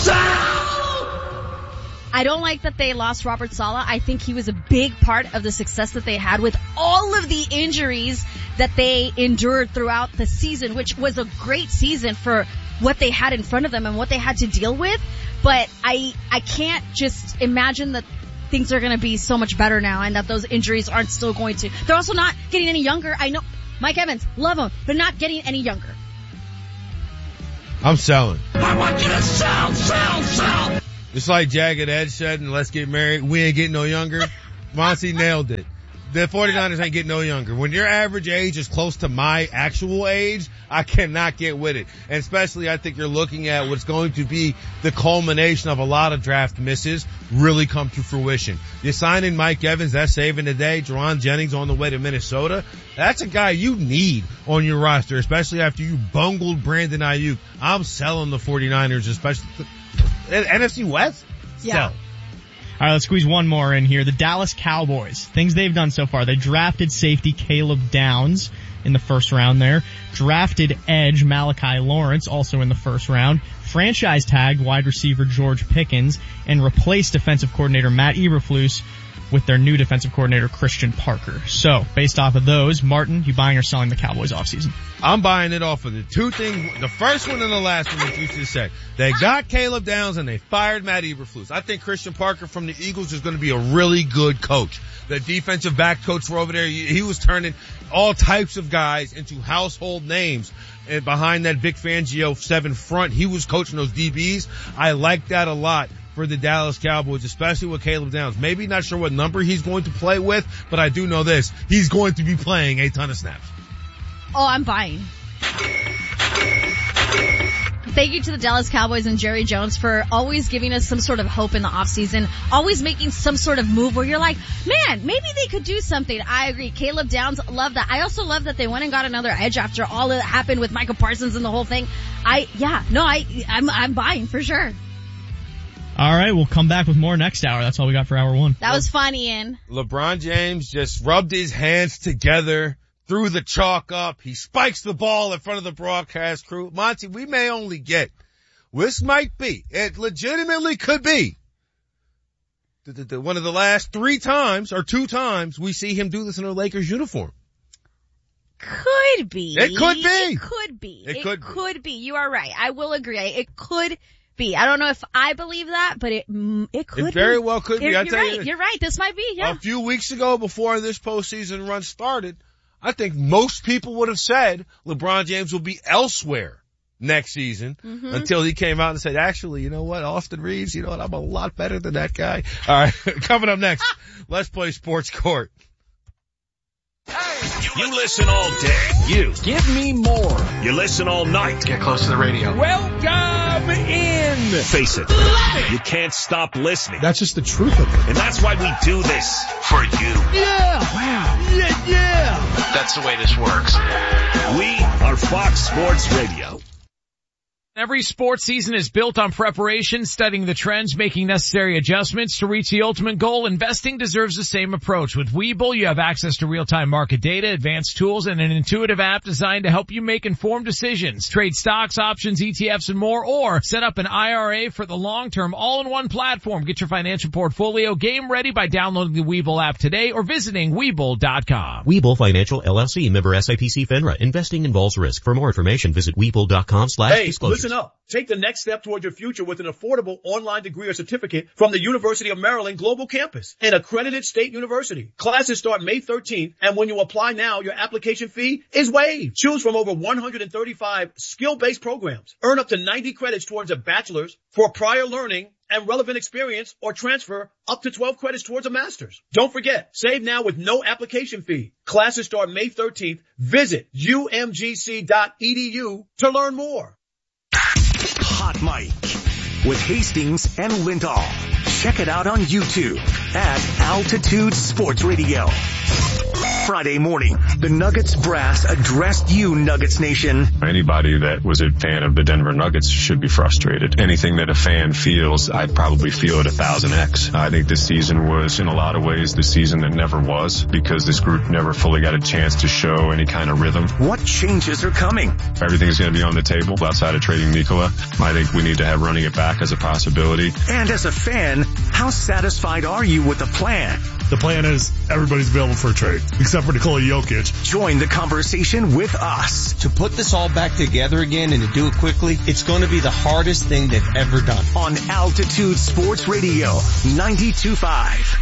I don't like that they lost Robert Saleh. I think he was a big part of the success that they had with all of the injuries that they endured throughout the season, which was a great season for what they had in front of them and what they had to deal with. but I can't just imagine that things are going to be so much better now and that those injuries aren't still going to. They're also not getting any younger. I know Mike Evans, love him, but not getting any younger. I'm selling. I want you to sell. Just like Jagged Edge said in Let's Get Married, we ain't getting no younger. Monty nailed it. The 49ers ain't getting no younger. When your average age is close to my actual age, I cannot get with it. And especially I think you're looking at what's going to be the culmination of a lot of draft misses really come to fruition. You're signing Mike Evans, that's saving the day. Jaron Jennings on the way to Minnesota. That's a guy you need on your roster, especially after you bungled Brandon Ayuk. I'm selling the 49ers, especially NFC West. Yeah. Sell. All right, let's squeeze one more in here. The Dallas Cowboys. Things they've done so far. They drafted safety Caleb Downs in the first round there. Drafted edge Malachi Lawrence also in the first round. Franchise tagged wide receiver George Pickens and replaced defensive coordinator Matt Eberflus with their new defensive coordinator Christian Parker. So, based off of those, Martin, you buying or selling the Cowboys offseason? I'm buying it off of the two things, the first one and the last one that you just said. They got Caleb Downs and they fired Matt Eberflus. I think Christian Parker from the Eagles is going to be a really good coach. The defensive back coach for over there, he was turning all types of guys into household names. And behind that Vic Fangio 7 front, he was coaching those DBs. I like that a lot for the Dallas Cowboys, especially with Caleb Downs. Maybe not sure what number he's going to play with, but I do know this. He's going to be playing a ton of snaps. Oh, I'm buying. Thank you to the Dallas Cowboys and Jerry Jones for always giving us some sort of hope in the offseason, always making some sort of move where you're like, man, maybe they could do something. I agree. Caleb Downs, love that. I also love that they went and got another edge after all that happened with Micah Parsons and the whole thing. I'm buying for sure. All right, we'll come back with more next hour. That's all we got for hour one. That was fun, Ian. LeBron James just rubbed his hands together, threw the chalk up. He spikes the ball in front of the broadcast crew. Monty, we may only get, this might be, it legitimately could be, one of the last 3 times or 2 times we see him do this in a Lakers uniform. Could be. It could be. It could be. It could be. You are right. I will agree. It could be. I don't know if I believe that, but it could be. It very well could be. You're right. You're right. This might be, yeah. A few weeks ago, before this postseason run started, I think most people would have said LeBron James will be elsewhere next season until he came out and said, actually, you know what, Austin Reeves, you know what, I'm a lot better than that guy. All right, coming up next, let's play Sports Court. You listen all day. You give me more. You listen all night. Get close to the radio. Welcome in. Face it. You can't stop listening. That's just the truth of it. And that's why we do this for you. Yeah. Wow. Yeah. That's the way this works. We are Fox Sports Radio. Every sports season is built on preparation, studying the trends, making necessary adjustments to reach the ultimate goal. Investing deserves the same approach. With Webull, you have access to real-time market data, advanced tools, and an intuitive app designed to help you make informed decisions. Trade stocks, options, ETFs, and more, or set up an IRA for the long-term all-in-one platform. Get your financial portfolio game ready by downloading the Webull app today or visiting Webull.com. Webull Financial LLC, member SIPC FINRA. Investing involves risk. For more information, visit Webull.com/disclosure. Listen up. Take the next step toward your future with an affordable online degree or certificate from the University of Maryland Global Campus, an accredited state university. Classes start May 13th, and when you apply now, your application fee is waived. Choose from over 135 skill-based programs. Earn up to 90 credits towards a bachelor's for prior learning and relevant experience, or transfer up to 12 credits towards a master's. Don't forget, save now with no application fee. Classes start May 13th. Visit umgc.edu to learn more. Hot Mic with Hastings and Lindahl. Check it out on YouTube at Altitude Sports Radio. Friday morning, the Nuggets brass addressed you, Nuggets Nation. Anybody that was a fan of the Denver Nuggets should be frustrated. Anything that a fan feels, I probably feel it 1000x. I think this season was, in a lot of ways, the season that never was, because this group never fully got a chance to show any kind of rhythm. What changes are coming? Everything's going to be on the table outside of trading Nikola. I think we need to have running it back as a possibility. And as a fan, how satisfied are you with the plan? The plan is everybody's available for a trade, except for Nikola Jokic. Join the conversation with us. To put this all back together again and to do it quickly, it's going to be the hardest thing they've ever done. On Altitude Sports Radio 92.5.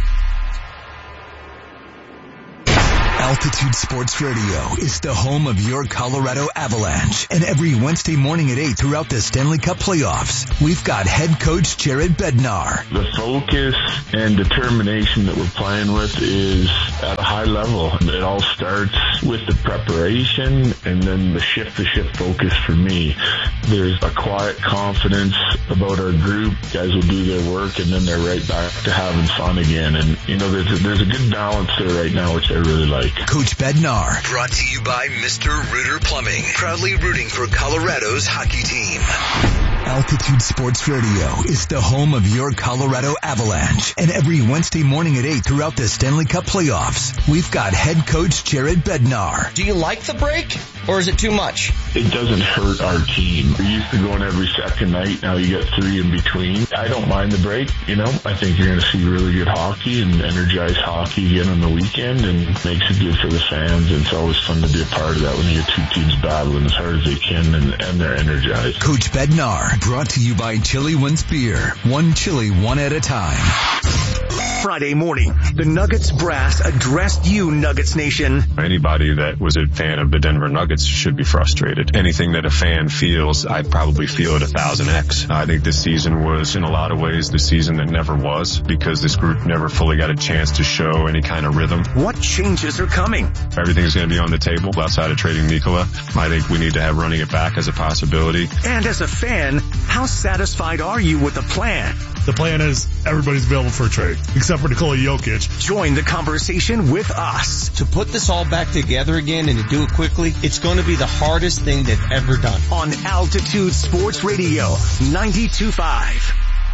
Altitude Sports Radio is the home of your Colorado Avalanche. And every Wednesday morning at 8 throughout the Stanley Cup playoffs, we've got head coach Jared Bednar. The focus and determination that we're playing with is at a high level. It all starts with the preparation and then the shift-to-shift focus for me. There's a quiet confidence about our group. Guys will do their work and then they're right back to having fun again. And, there's a good balance there right now, which I really like. Coach Bednar, brought to you by Mr. Rooter Plumbing, proudly rooting for Colorado's hockey team. Altitude Sports Radio is the home of your Colorado Avalanche. And every Wednesday morning at 8 throughout the Stanley Cup playoffs, we've got head coach Jared Bednar. Do you like the break, or is it too much? It doesn't hurt our team. We used to going every second night. Now you get 3 in between. I don't mind the break. I think you're going to see really good hockey and energized hockey again on the weekend, and makes it good for the fans. And it's always fun to be a part of that when you get two teams battling as hard as they can and they're energized. Coach Bednar, brought to you by Chili Wins Beer. One chili, one at a time. Friday morning, the Nuggets brass addressed you, Nuggets Nation. Anybody that was a fan of the Denver Nuggets should be frustrated. Anything that a fan feels, I probably feel it 1,000x. I think this season was, in a lot of ways, the season that never was, because this group never fully got a chance to show any kind of rhythm. What changes are coming? Everything's going to be on the table outside of trading Nikola. I think we need to have running it back as a possibility. And as a fan, how satisfied are you with the plan? The plan is everybody's available for a trade, except for Nikola Jokic. Join the conversation with us. To put this all back together again and to do it quickly, it's going to be the hardest thing they've ever done. On Altitude Sports Radio 92.5.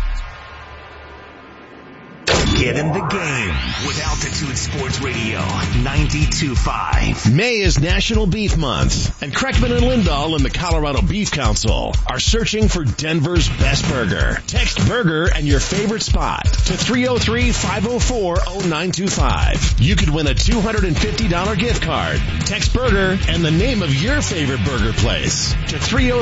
Get in the game with Altitude Sports Radio 92.5. May is National Beef Month, and Kreckman and Lindahl and the Colorado Beef Council are searching for Denver's best burger. Text burger and your favorite spot to 303-504-0925. You could win a $250 gift card. Text burger and the name of your favorite burger place to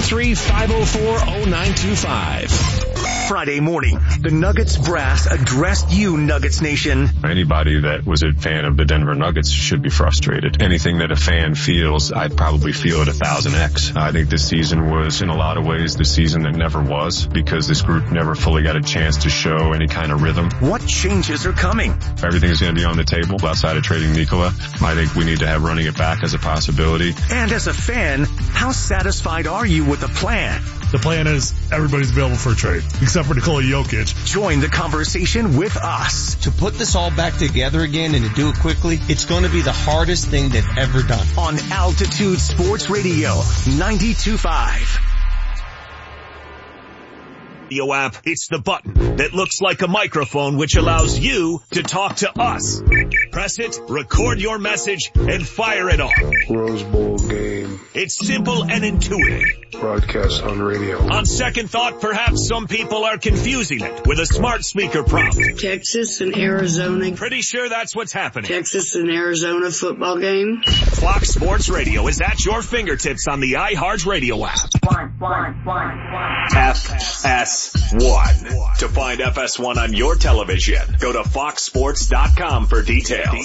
303-504-0925. Friday morning, the Nuggets brass addressed you, Nuggets Nation. Anybody that was a fan of the Denver Nuggets should be frustrated. Anything that a fan feels, I probably feel it 1,000x. I think this season was, in a lot of ways, the season that never was, because this group never fully got a chance to show any kind of rhythm. What changes are coming? Everything's going to be on the table outside of trading Nikola. I think we need to have running it back as a possibility. And as a fan, how satisfied are you with the plan? The plan is everybody's available for a trade, except for Nikola Jokic. Join the conversation with us. To put this all back together again and to do it quickly, it's going to be the hardest thing they've ever done. On Altitude Sports Radio 92.5. Radio app, it's the button that looks like a microphone which allows you to talk to us. Press it, record your message, and fire it off. Rose Bowl game. It's simple and intuitive. Broadcast on radio. On second thought, perhaps some people are confusing it with a smart speaker prompt. Texas and Arizona. Pretty sure that's what's happening. Texas and Arizona football game. Fox Sports Radio is at your fingertips on the iHeart Radio app. FS1. To find FS1 on your television, go to foxsports.com for details.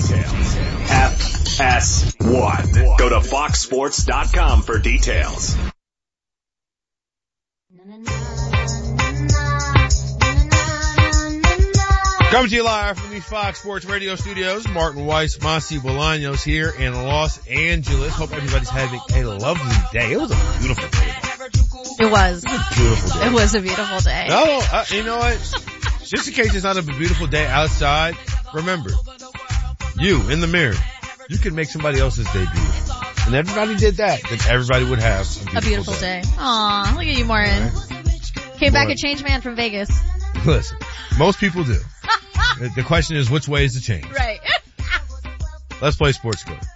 FS1. Go to foxsports.com for details. Coming to you live from the Fox Sports Radio studios, Martin Weiss, Masi Bolaños here in Los Angeles. Hope everybody's having a lovely day. It was a beautiful day. It was. It was a beautiful day. It was a beautiful day. Oh, you know what? Just in case it's not a beautiful day outside, remember, you in the mirror, you can make somebody else's day beautiful. And everybody did that, then everybody would have a beautiful day. Aw, look at you, Martin. Right. Came back a changed man from Vegas. Listen, most people do. The question is, which way is the change? Right. Let's play Sports Code.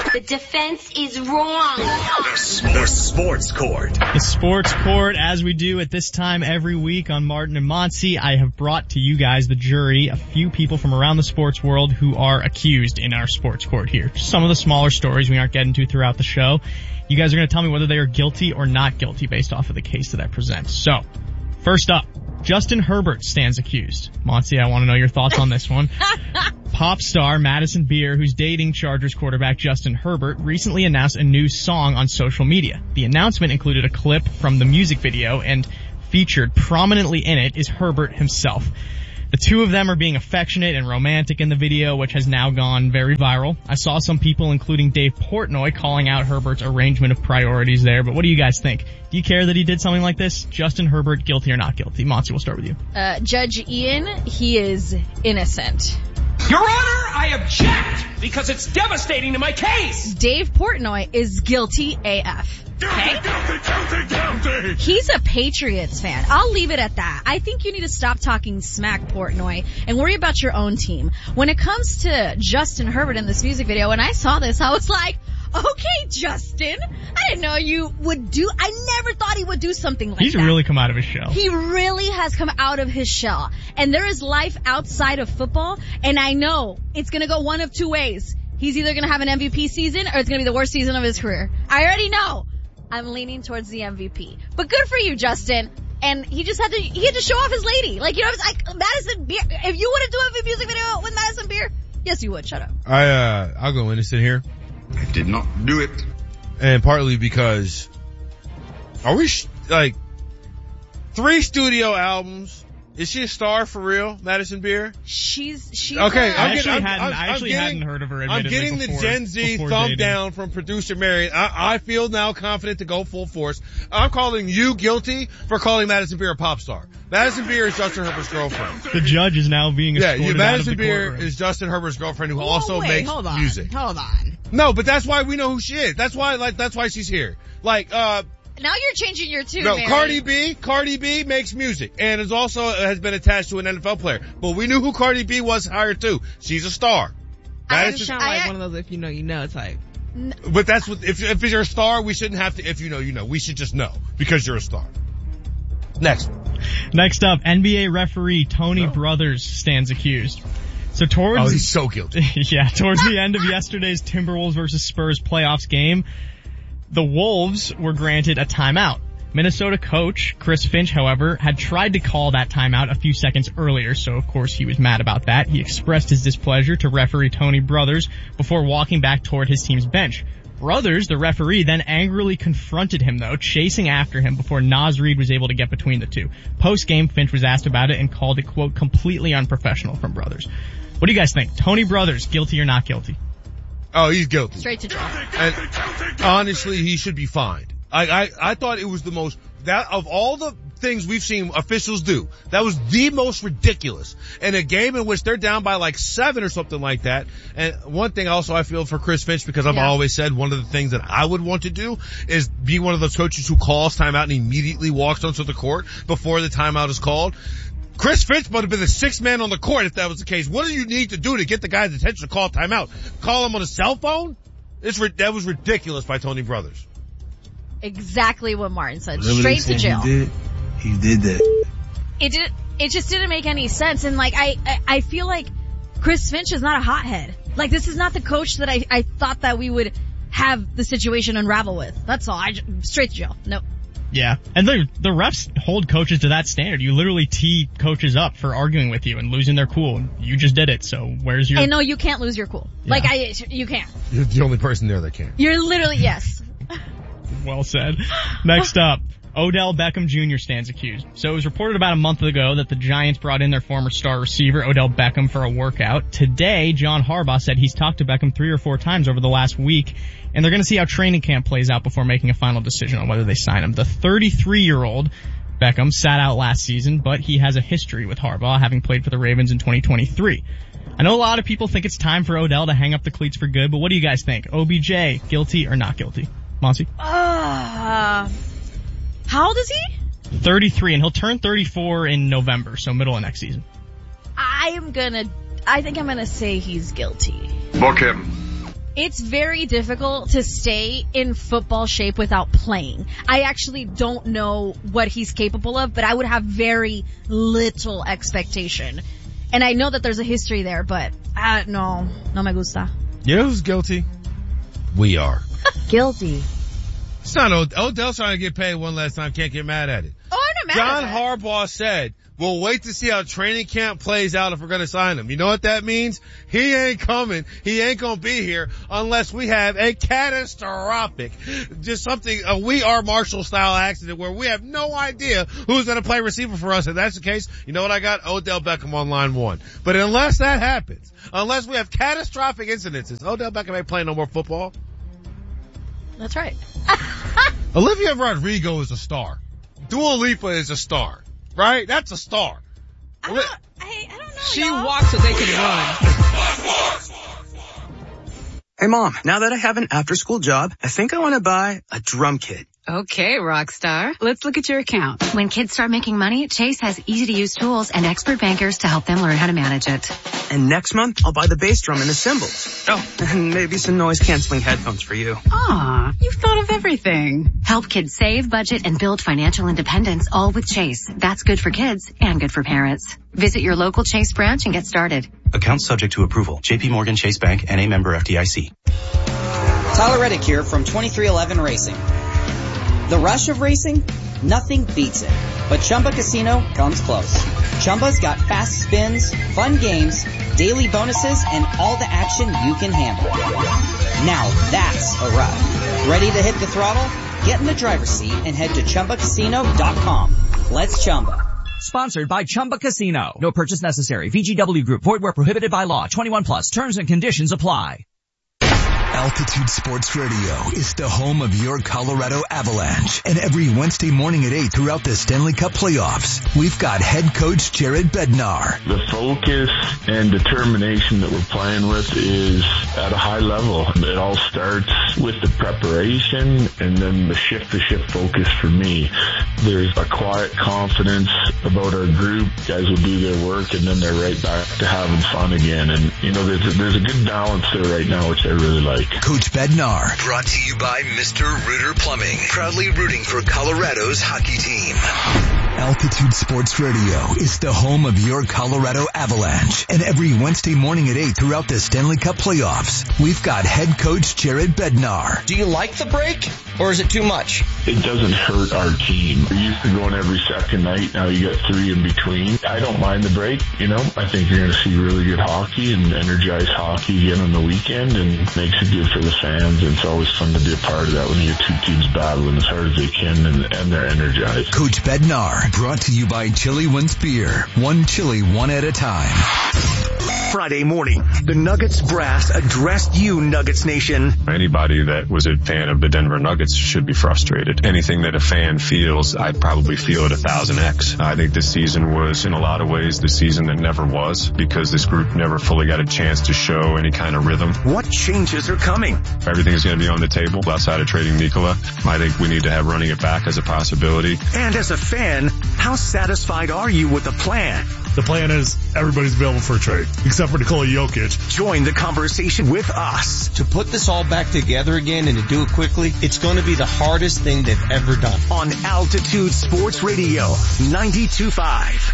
The defense is wrong. The Sports Court. The Sports Court, as we do at this time every week on Martin and Monty, I have brought to you guys, the jury, a few people from around the sports world who are accused in our Sports Court here. Just some of the smaller stories we aren't getting to throughout the show. You guys are going to tell me whether they are guilty or not guilty based off of the case that I present. So, first up, Justin Herbert stands accused. Monty, I want to know your thoughts on this one. Pop star Madison Beer, who's dating Chargers quarterback Justin Herbert, recently announced a new song on social media. The announcement included a clip from the music video, and featured prominently in it is Herbert himself. The two of them are being affectionate and romantic in the video, which has now gone very viral. I saw some people, including Dave Portnoy, calling out Herbert's arrangement of priorities there, but what do you guys think? Do you care that he did something like this? Justin Herbert, guilty or not guilty? Monty, we'll start with you. Judge Ian, he is innocent. Your Honor, I object because it's devastating to my case. Dave Portnoy is guilty AF. Okay? Guilty. He's a Patriots fan. I'll leave it at that. I think you need to stop talking smack, Portnoy, and worry about your own team. When it comes to Justin Herbert in this music video, when I saw this, I was like, okay, Justin, I didn't know you would do, I never thought he would do something like that. He's really come out of his shell. He really has come out of his shell. And there is life outside of football, and I know it's gonna go one of two ways. He's either gonna have an MVP season, or it's gonna be the worst season of his career. I already know. I'm leaning towards the MVP. But good for you, Justin. And he just had to show off his lady. Like, you know, it's like Madison Beer. If you wouldn't do a music video with Madison Beer, yes, you would. Shut up. I'll go innocent here. I did not do it. And partly because, are we, 3 studio albums? Is she a star for real, Madison Beer? She's okay. I actually hadn't heard of her. I'm getting the Gen Z thumb down from producer Mary. I feel now confident to go full force. I'm calling you guilty for calling Madison Beer a pop star. Madison Beer is Justin Herbert's girlfriend. The judge is now being escorted Madison out of the Beer courtroom. is Justin Herbert's girlfriend who also makes music. Hold on. No, but that's why we know who she is. That's why she's here. Now you're changing your tune, No, Mary. Cardi B makes music and is also has been attached to an NFL player. But we knew who Cardi B was hired to. She's a star. I sound like one of those if you know, you know type. But that's what, if you're a star, we shouldn't have to, if you know, you know. We should just know because you're a star. Next up, NBA referee Tony Brothers stands accused. So he's so guilty. Towards the end of yesterday's Timberwolves versus Spurs playoffs game, the Wolves were granted a timeout. Minnesota coach Chris Finch, however, had tried to call that timeout a few seconds earlier, so of course he was mad about that. He expressed his displeasure to referee Tony Brothers before walking back toward his team's bench. Brothers, the referee, then angrily confronted him, though, chasing after him before Naz Reid was able to get between the two. Post-game, Finch was asked about it and called it, quote, completely unprofessional from Brothers. What do you guys think? Tony Brothers, guilty or not guilty? Oh, he's guilty. Straight to jail. And honestly, he should be fined. I thought it was the most, that of all the things we've seen officials do, that was the most ridiculous. In a game in which they're down by 7 or something like that. And one thing also I feel for Chris Finch, because I've always said one of the things that I would want to do is be one of those coaches who calls timeout and immediately walks onto the court before the timeout is called. Chris Finch would have been the 6th man on the court if that was the case. What do you need to do to get the guy's attention to call timeout? Call him on a cell phone? That was ridiculous by Tony Brothers. Exactly what Martin said. Straight to jail. He did that. It just didn't make any sense. And I feel like Chris Finch is not a hothead. This is not the coach that I thought that we would have the situation unravel with. That's all. Straight to jail. Nope. Yeah. And the refs hold coaches to that standard. You literally tee coaches up for arguing with you and losing their cool. You just did it, so where's your... And no, you can't lose your cool. Yeah. You can't. You're the only person there that can. You're literally, yes. Well said. Next up, Odell Beckham Jr. stands accused. So it was reported about a month ago that the Giants brought in their former star receiver, Odell Beckham, for a workout. Today, John Harbaugh said he's talked to Beckham 3 or 4 times over the last week, and they're going to see how training camp plays out before making a final decision on whether they sign him. The 33-year-old Beckham sat out last season, but he has a history with Harbaugh, having played for the Ravens in 2023. I know a lot of people think it's time for Odell to hang up the cleats for good, but what do you guys think? OBJ, guilty or not guilty? Monty? How old is he? 33, and he'll turn 34 in November, so middle of next season. I think I'm gonna say he's guilty. Book him. It's very difficult to stay in football shape without playing. I actually don't know what he's capable of, but I would have very little expectation. And I know that there's a history there, but no me gusta. You know who's guilty? We are. Guilty. It's not Odell's trying to get paid one last time. Can't get mad at it. Oh, I'm not mad John at it. Harbaugh said, we'll wait to see how training camp plays out if we're going to sign him. You know what that means? He ain't coming. He ain't going to be here unless we have a catastrophic, just something, a We Are Marshall style accident where we have no idea who's going to play receiver for us. If that's the case, you know what I got? Odell Beckham on line 1. But unless that happens, unless we have catastrophic incidences, Odell Beckham ain't playing no more football. That's right. Olivia Rodrigo is a star. Dua Lipa is a star. Right? That's a star. I don't know. She walks so they can run. Hey Mom, now that I have an after-school job, I think I want to buy a drum kit. Okay, Rockstar. Let's look at your account. When kids start making money, Chase has easy-to-use tools and expert bankers to help them learn how to manage it. And next month, I'll buy the bass drum and the cymbals. Oh, and maybe some noise-canceling headphones for you. Aw, you've thought of everything. Help kids save, budget, and build financial independence, all with Chase. That's good for kids and good for parents. Visit your local Chase branch and get started. Account subject to approval. JP Morgan Chase Bank and a member FDIC. Tyler Reddick here from 2311 Racing. The rush of racing? Nothing beats it. But Chumba Casino comes close. Chumba's got fast spins, fun games, daily bonuses, and all the action you can handle. Now that's a ride. Ready to hit the throttle? Get in the driver's seat and head to ChumbaCasino.com. Let's Chumba. Sponsored by Chumba Casino. No purchase necessary. VGW Group. Void where prohibited by law. 21 plus. Terms and conditions apply. Altitude Sports Radio is the home of your Colorado Avalanche. And every Wednesday morning at 8 throughout the Stanley Cup playoffs, we've got head coach Jared Bednar. The focus and determination that we're playing with is at a high level. It all starts with the preparation and then the shift-to-shift focus for me. There's a quiet confidence about our group. Guys will do their work and then they're right back to having fun again. And, you know, there's a good balance there right now, which I really like. Coach Bednar, brought to you by Mr. Rooter Plumbing, proudly rooting for Colorado's hockey team. Altitude Sports Radio is the home of your Colorado Avalanche. And every Wednesday morning at 8 throughout the Stanley Cup playoffs, we've got head coach Jared Bednar. Do you like the break, or is it too much? It doesn't hurt our team. We're used to going every second night. Now you got 3 in between. I don't mind the break, you know. I think you're going to see really good hockey and energized hockey again on the weekend, and makes it good for the fans. And it's always fun to be a part of that when you have 2 teams battling as hard as they can and they're energized. Coach Bednar, brought to you by Chili Wins Beer. One chili, one at a time. Friday morning, the Nuggets brass addressed you, Nuggets Nation. Anybody that was a fan of the Denver Nuggets should be frustrated. Anything that a fan feels, I'd probably feel it 1,000x. I think this season was, in a lot of ways, the season that never was, because this group never fully got a chance to show any kind of rhythm. What changes are coming? Everything is going to be on the table outside of trading Nikola. I think we need to have running it back as a possibility. And as a fan, how satisfied are you with the plan? The plan is everybody's available for a trade, except for Nikola Jokic. Join the conversation with us. To put this all back together again and to do it quickly, it's going to be the hardest thing they've ever done. On Altitude Sports Radio, 92.5.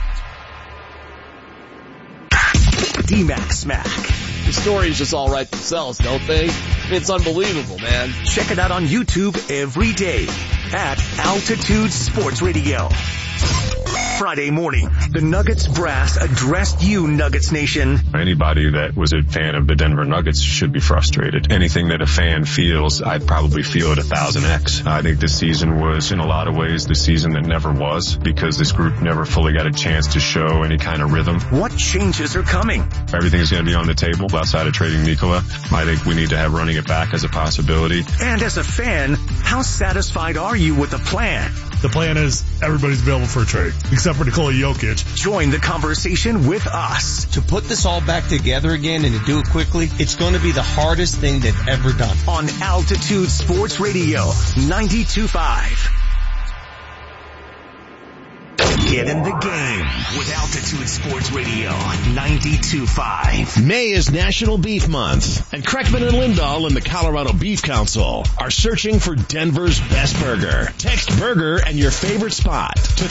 D-Mac Smack. The stories just all write themselves, don't they? It's unbelievable, man. Check it out on YouTube every day at Altitude Sports Radio. Friday morning, the Nuggets brass addressed you, Nuggets Nation. Anybody that was a fan of the Denver Nuggets should be frustrated. Anything that a fan feels, I'd probably feel it 1,000x. I think this season was, in a lot of ways, the season that never was, because this group never fully got a chance to show any kind of rhythm. What changes are coming? Everything is going to be on the table outside of trading Nikola. I think we need to have running it back as a possibility. And as a fan, how satisfied are you with the plan? The plan is everybody's available for a trade, except for Nikola Jokic. Join the conversation with us. To put this all back together again and to do it quickly, it's going to be the hardest thing they've ever done. On Altitude Sports Radio, 92.5. Get in the game with Altitude Sports Radio 92.5. May is National Beef Month, and Kreckman and Lindahl and the Colorado Beef Council are searching for Denver's best burger. Text burger and your favorite spot to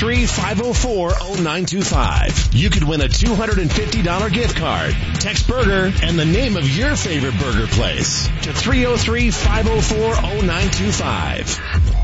303-504-0925. You could win a $250 gift card. Text burger and the name of your favorite burger place to 303-504-0925.